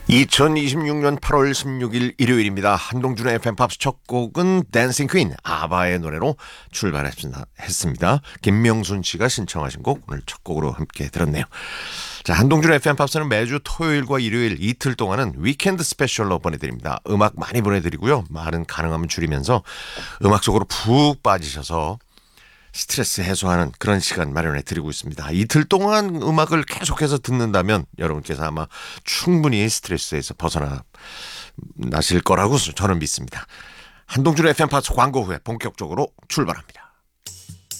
2026년 8월 16일 일요일입니다. 한동준의 FM팝스 첫 곡은 댄싱 퀸 아바의 노래로 출발했습니다. 김명순 씨가 신청하신 곡 오늘 첫 곡으로 함께 들었네요. 자, 한동준의 FM팝스는 매주 토요일과 일요일 이틀 동안은 위켄드 스페셜로 보내드립니다. 음악 많이 보내드리고요. 말은 가능하면 줄이면서 음악 속으로 푹 빠지셔서 스트레스 해소하는 그런 시간 마련해 드리고 있습니다. 이틀 동안 음악을 계속해서 듣는다면 여러분께서 아마 충분히 스트레스에서 벗어나실 거라고 저는 믿습니다. 한동준의 FM팝스 광고 후에 본격적으로 출발합니다.